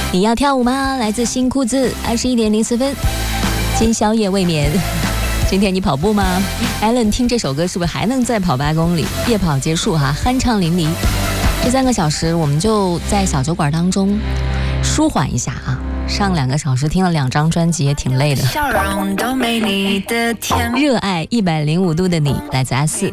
你要跳舞吗？来自新裤子，21:04，今宵夜未眠。今天你跑步吗 ？Allen 听这首歌是不是还能再跑8公里？夜跑结束哈，酣畅淋漓。这3个小时我们就在小酒馆当中舒缓一下啊。上2个小时听了2张专辑也挺累的。笑容都没你的甜。热爱105度的你，来自阿四。